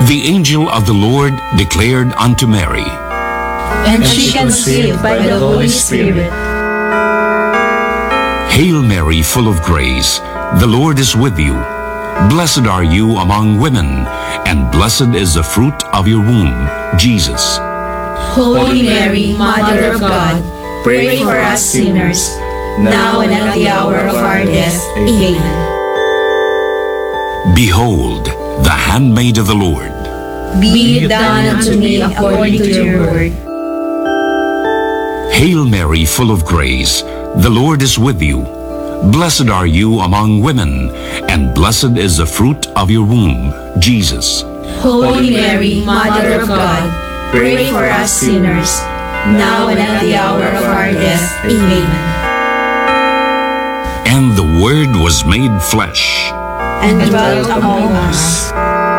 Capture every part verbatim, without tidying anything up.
The angel of the Lord declared unto Mary, And she conceived by the Holy Spirit. Hail Mary, full of grace, the Lord is with you. Blessed are you among women, and blessed is the fruit of your womb, Jesus. Holy Mary, Mother of God, pray for us sinners, now and at the hour of our death. Amen. Behold, the handmaid of the Lord. Be it done unto me according to your word. Hail Mary, full of grace, the Lord is with you. Blessed are you among women, and blessed is the fruit of your womb, Jesus. Holy Mary, Mother of God, pray for us sinners, now and at the hour of our death. Amen. And the Word was made flesh, and dwelt among us.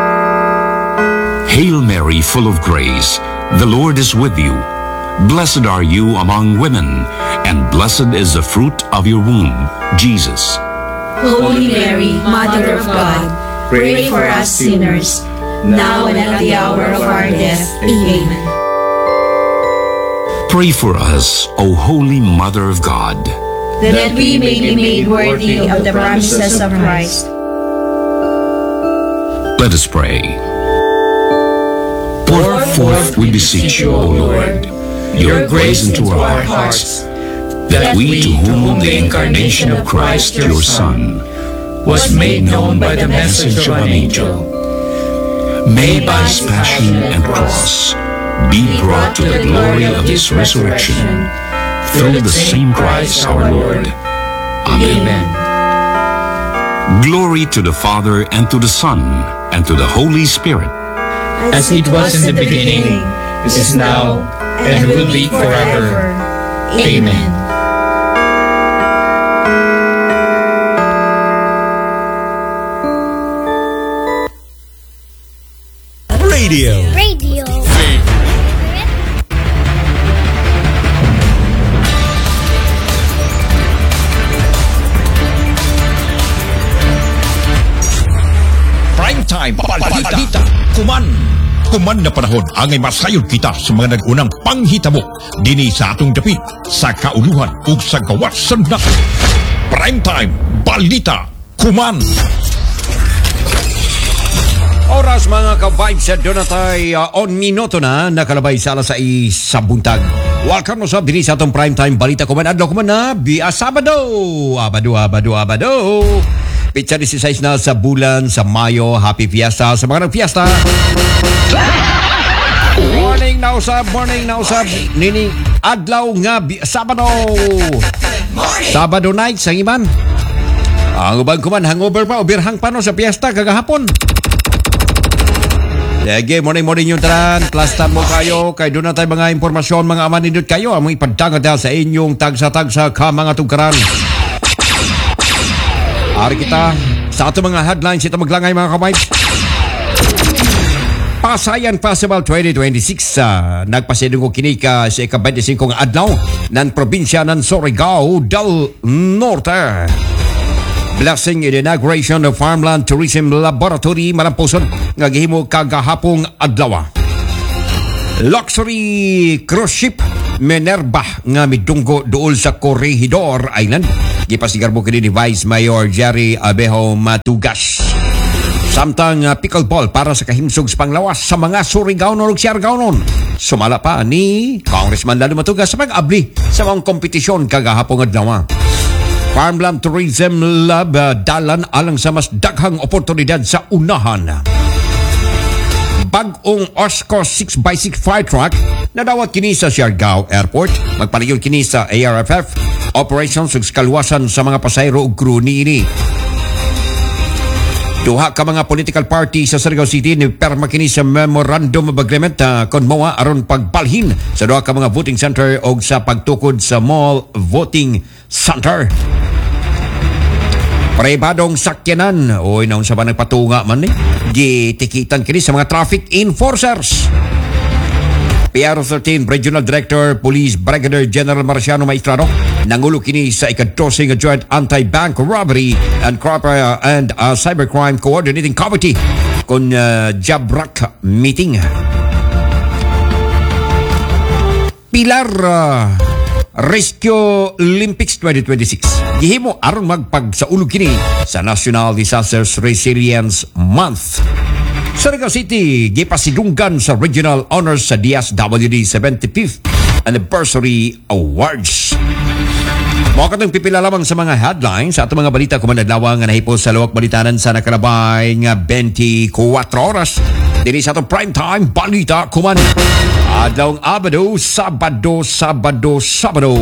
Hail Mary, full of grace, the Lord is with you. Blessed are you among women, and blessed is the fruit of your womb, Jesus. Holy Mary, Mother of God, pray for us sinners, now and at the hour of our death. Amen. Pray for us, O Holy Mother of God, that we may be made worthy of the promises of Christ. Let us pray. Pour forth, we beseech you, O Lord, your grace into our hearts, that we, to whom the incarnation of Christ, your Son, was made known by the message of an angel, may by his passion and cross be brought to the glory of his resurrection, through the same Christ our Lord. Amen. Glory to the Father, and to the Son, and to the Holy Spirit. As it was in the beginning, is now, and will be forever. Amen. Radio. Radio. Prime time. Balita. Kuman. Kuman na panahon angay masayod kita sa mga nag-unang panghitabo dini sa atong dapit sa kauluhan ug sa gawas sandak. Prime time. Balita. Kuman. Oras mga ka-vibes sa Donatay uh, on minuto na nakalabay sa alas sais sa buntag. Welcome no sa diri sa atong prime time balita kuman adlaw kuman na biya Sabado. Abado abado abado. Pitsa disisays na sa bulan sa Mayo. Happy Fiesta sa mga nagfiesta. Morning now sa morning now sa nini adlaw nga biya Sabado. Sabado night sa iban. Ang ubang kuman hangover pa o birhang pa no sa fiesta kagahapon. Sige, morning-morning yung tanan. Plus time mo kayo. Kaya doon na tayo mga impormasyon, mga amanindot kayo. Ang ipadangad sa inyong tagsa-tagsa ka mga tugkaran. Ari kita sa ato mga headlines. Ito maglangay mga kamay. Pasayan Festival twenty twenty-six. Uh, nagpasidong ko kinika sa ika-twenty-five adlaw ng probinsya ng Surigao del Norte. Blessing in the inauguration of Farmland Tourism Laboratory malampuson nga gihimo kagahapong adlaw. Luxury cruise ship Minerva nga midunggo duol sa Corregidor Island. Gipasigar mo kini ni Vice Mayor Jerry Abejo Matugas. Samtang uh, pickleball para sa kahimsog sa panglawas sa mga Surigao-non ug Siargao-non. Sumala pa ni Congressman Lalo Matugas sa pag-abli sa mga kompetisyon kagahapong adlaw. Farmland Tourism Lab uh, dalan alang sa mas daghang oportunidad sa unahan. Bag-ong Osco six by six fire truck nadawat kini sa Siargao Airport. Magpaliyon kini sa A R F F operations ug kaluwasan sa mga pasahero ug crew niini. Duha ka mga political party sa Surigao City ni perma kini sa memorandum of agreement uh, kon moa aron pagbalhin sa duha ka mga voting center og sa pagtukod sa mall voting center. Pribadong sakyanan o inaon sa ba nagpatunga man ni gitikitan kini sa mga traffic enforcers. P R thirteen Regional Director Police Brigadier General Marciano Maestrado nangulo kini sa ikadose nga Joint Anti-Bank Robbery and Crime uh, and uh, Cybercrime Coordinating Committee akong uh, Jabrak meeting. Pilar uh, Rescue Olympics twenty twenty-six. Gihimo aron magpagsaulog kini sa National Disasters Resilience Month. Surigao City gipasidunggan sa Regional Honors sa D S W D seventy-fifth Anniversary Awards. Mga katong pipila lamang sa mga headlines sa atong mga balita kumanadlawa nga nahipos sa luwak balitanan sa nakalabay nga twenty-four oras. Diri sa atong primetime balita kuman. Adlawng Abado, Sabado, Sabado, Sabado.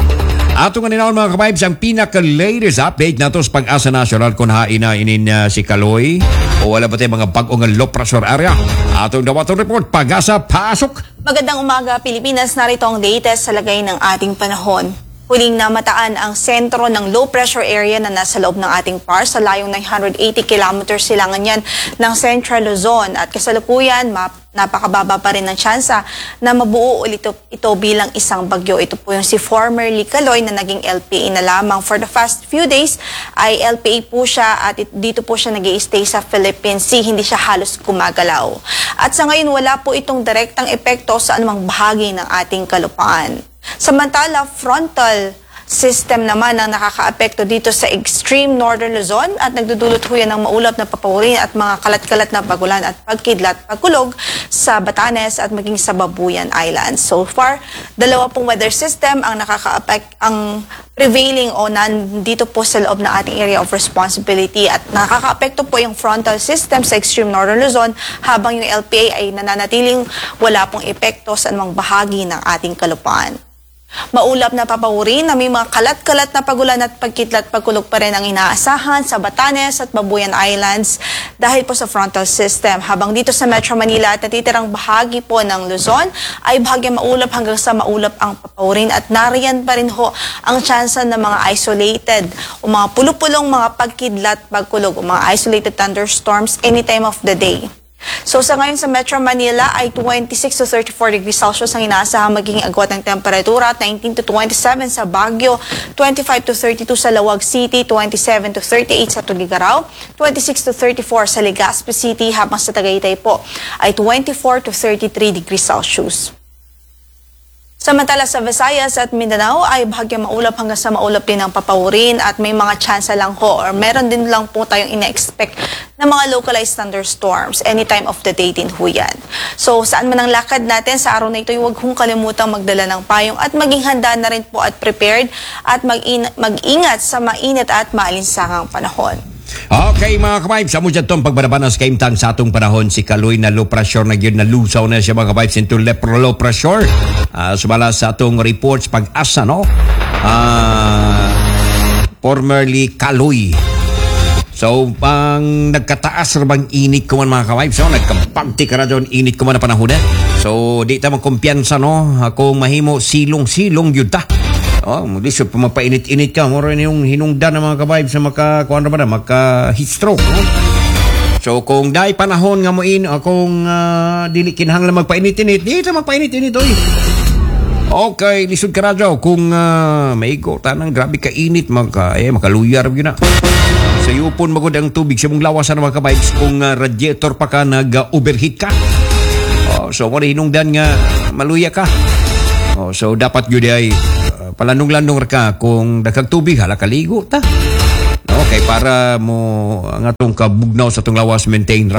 Atong aninawon mga kabibes ang pinaka-latest update nato sa Pag-asa National kung hain na inin uh, si Kaloy o wala ba tayo mga bagong low pressure area. Atong dawatong report, Pag-asa, pasok! Magandang umaga Pilipinas, narito ang latest sa lagay ng ating panahon. Huling namataan ang sentro ng low pressure area na nasa loob ng ating P A R sa layong nine hundred eighty kilometers silangan yan ng Central Luzon at kasalukuyan map napakababa pa rin ng tsansa na mabuo ulit ito, ito bilang isang bagyo. Ito po yung si formerly Kaloy na naging L P A na lamang. For the past few days ay L P A po siya at it, dito po siya nag-i-stay sa Philippine Sea. Hindi siya halos gumagalaw. At sa ngayon wala po itong direktang epekto sa anumang bahagi ng ating kalupaan. Samantala, frontal system naman ang nakakaapekto dito sa extreme northern Luzon at nagdudulot ho yan ng maulap na papawirin at mga kalat-kalat na pagulan at pagkidlat pagkulog sa Batanes at maging sa Babuyan Islands. So far, dalawa pong weather system ang nakaka-affect, ang prevailing o nandito po sa loob ng ating area of responsibility at nakaka-apekto po yung frontal system sa extreme northern Luzon habang yung L P A ay nananatiling wala pong epekto sa anumang bahagi ng ating kalupaan. Maulap na papawirin na may mga kalat-kalat na pagulan at pagkitlat pagkulog pa rin ang inaasahan sa Batanes at Babuyan Islands dahil po sa frontal system. Habang dito sa Metro Manila at natitirang bahagi po ng Luzon ay bahagyang maulap hanggang sa maulap ang papawirin at nariyan pa rin ho ang tsansa ng mga isolated o mga pulupulong mga pagkidlat pagkulog o mga isolated thunderstorms any time of the day. So sa ngayon sa Metro Manila ay twenty-six to thirty-four degrees Celsius ang inaasahan magiging agwat ng temperatura, nineteen to twenty-seven sa Baguio, twenty-five to thirty-two sa Lawag City, twenty-seven to thirty-eight sa Tugigaraw, twenty-six to thirty-four sa Legazpi City, habang sa Tagaytay po ay twenty-four to thirty-three degrees Celsius. Samantala sa Visayas at Mindanao ay bahagyang maulap hanggang sa maulap din ang papawirin at may mga tsansa lang ho or meron din lang po tayong ina-expect na mga localized thunderstorms anytime of the day din ho yan. So saan man ang lakad natin sa araw na ito, huwag hong kalimutang magdala ng payong at maging handa na rin po at prepared at mag-ingat sa mainit at maalinsangang panahon. Okay mga kabibes, amo dyan itong pagbarabanas kaimtang sa atong panahon si Kaloy na low pressure na yun, nalusaw na siya mga kabibes into lepro low pressure. Uh, sumala sa atong reports Pag-asa, no? Uh, formerly Kaloy. So, pang nagkataas rabang init ko man mga kabibes, so nagkapagti ka na doon init ko man na panahon. Eh. So, di tamang kumpiyansa, no? Ako mahimo silong-silong yun ta. Oh, muli so pumapainit-init ka, moro yung hinungdan ng mga kabibes na maka, kuwan na ba na, maka-heat stroke. No? So, kung dahil panahon nga mo in, o kung uh, dili kinahang lang magpainit-init, di ito magpainit-init, oy. Okay, lisod ka na dyan. Kung uh, may tanang grabe ka-init, maka, eh, makaluyar yun na. Sa yupon magod ang tubig sa mong lawasan ng mga kabibes kung uh, radiator pa ka, nag-overheat ka. Oh, so, moro hinungdan nga, maluya ka. Oh, so, dapat yun ay uh, palanong-lanong ka kung dakag tubig, hala kaligo ta. Okay, para mo ang atong kabugnaw sa atong lawas maintain ra.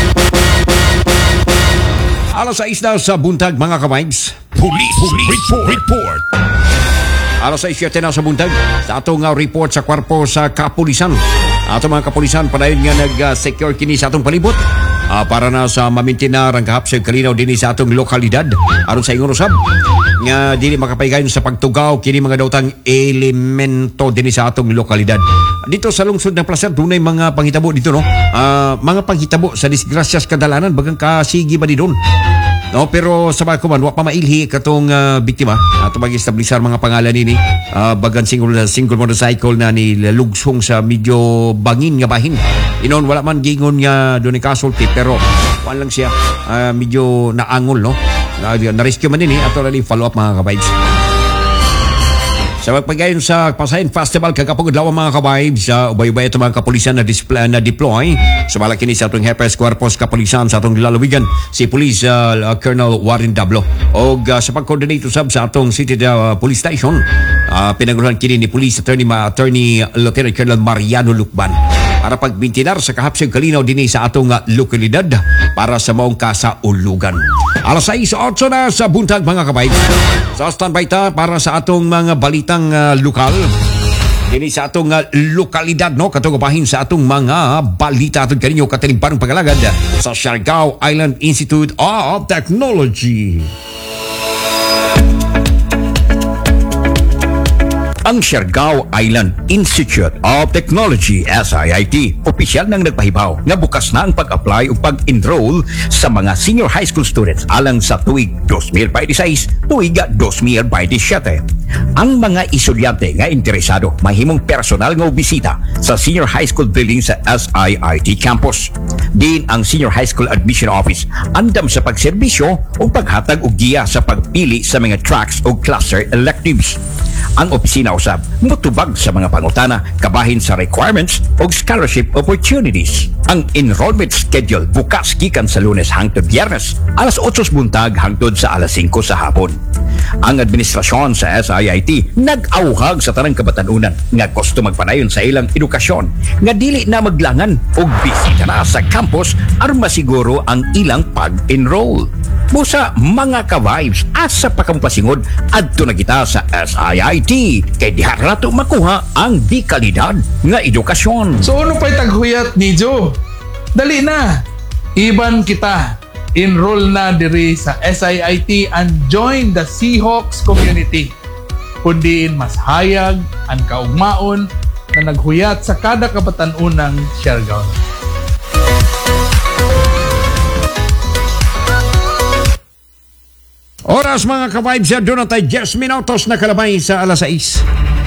Alas sa isda sa buntag mga kabibes. Police, Police report. report. Alas sa isya na sa buntag sa atong uh, report sa kwarpo sa kapulisan. Atong mga kapulisan padayon nga nag-secure uh, kini sa atong palibot. Uh, para na sa mamintinar ang kahapsag kalinaw din sa atong lokalidad aron sa ingon usab nga dili makapaygayon sa pagtugaw kini mga daotang elemento din sa atong lokalidad dito sa lungsod ng Placer. Dunay mga panghitabo dito, no? Uh, mga panghitabo sa disgrasyas kadalanan bagang kasigi ba di doon, no? Pero sa mga kuman wa pa mailhi katong uh, biktima ato mag-establisar mga pangalan nini uh, bagan single single motorcycle na ni lugsong sa medyo bangin nga bahin. Inon wala man gingon nga doon ni kasulti pero kuan lang siya uh, medyo naangol, no? Na, na-rescue man din eh ato na follow up mga kabibes. Sa magpagayon sa Pasayan Festival kagapagod lawan mga ka-vibes sa ubay-ubay ito mga kapulisan na, display, na deploy. Sumalaki ni sa atong Hepes Cuerpos Kapulisan sa atong lalawigan si Police uh, uh, Colonel Warren Dablo. O uh, sa pag-coordinate usab sa atong City uh, Police Station, uh, pinaguluhan kini ni Police Attorney, uh, Attorney Lieutenant Colonel Mariano Lucban para pagbintinar sa kahapsang kalinaw din sa atong uh, lokalidad para sa maong kasaulugan. Alas sais otso na sa buntag mga kabay. Sa standby ta para sa atong mga balitang uh, lokal. Dini sa atong uh, lokalidad no katugabahin sa atong mga balita atong kaninyo katilingparang pagalagad sa Siargao Island Institute of Technology. Ang Siargao Island Institute of Technology S I I T opisyal nang nagpahibaw nga bukas na ang pag-apply o pag-enroll sa mga senior high school students alang sa tuig twenty twenty-six tuig twenty twenty-seven. Ang mga estudyante nga interesado mahimong personal nga bisita sa senior high school building sa S I I T campus. Din ang senior high school admission office andam sa pagserbisyo o paghatag og giya sa pagpili sa mga tracks o cluster electives. Ang opisina usab motubag sa mga pangutana kabahin sa requirements o scholarship opportunities. Ang enrollment schedule bukas gikan sa Lunes hangtod Biyernes alas otso buntag hangtod sa alas singko sa hapon. Ang administrasyon sa S I I T nag-awhag sa tanang kabatanunan nga gusto magpadayon sa ilang edukasyon nga dili na maglangan og bisita na sa campus aron masiguro ang ilang pag-enroll. Busa mga ka-vibes asa pa kang pasingod adto na kita sa S I I T kay diha rato makuha ang di kalidad nga edukasyon. So ano pa'y taghuyat ni Joe? Dali na! Iban kita. Enroll na diri sa S I I T and join the Seahawks community. Kundiin mas hayag ang kaugmaon na naghuyat sa kada kabatan-unang Siargao. Oras mga ka-vibes ya doon tayo ten minutos na kalabay sa alas sais.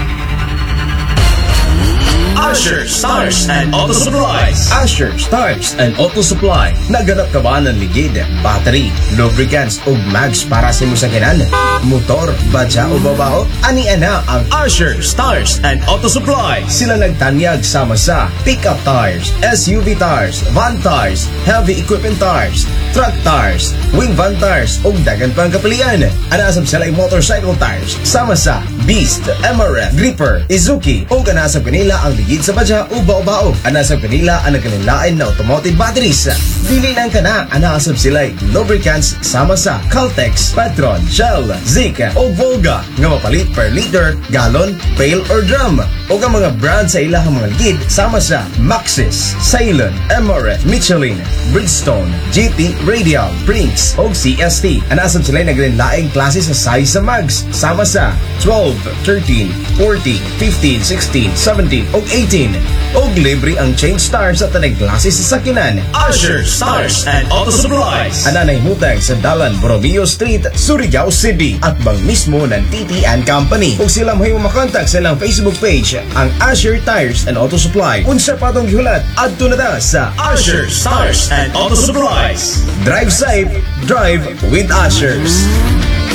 Asher Stars and Auto Supplies. Asher Stars and Auto Supply. Naganap ka ba ng ligid, battery, lubricants o mags para sa musaganan? Motor, badya o babaho? Ani-ana ang Asher Stars and Auto Supply. Sila nagtanyag sama sa pickup tires, S U V tires, van tires, heavy equipment tires, truck tires, wing van tires o dagan pang kapalian. Anasab sila ay motorcycle tires sama sa Beast, M R F, Gripper, Izuki o kanasab kanila ang ligid sa badya o bao-bao. Anasab kanila ang nagkanilain na automotive batteries. Dili lang ka na, anasab sila ay lubricants sama sa Caltex, Petron, Shell, Zika o Volga nga mapalit per liter, gallon, pail or drum. O ang mga brand sa ilahang mga ligid sama sa Maxxis, Ceylon, M R F, Michelin, Bridgestone, G T, Radial, Brinks o C S T. Anasab sila ay nagkanilaing klase sa size sa mags sama sa twelve, thirteen, fourteen, fifteen, sixteen, seventeen o eighteen. O libre ang change stars sa tanay klase sa sakinan. Asher Stars and Auto Supplies. Ananay hutag sa Dalan Borromeo Street, Surigao City at bang mismo ng T T and Company. Kung sila mahiyo makontak sa ilang Facebook page, ang Asher Tires and Auto Supply. Unsa patong gihulat adto na ta sa Asher Stars and Auto Supplies. Drive safe, drive with Ashers.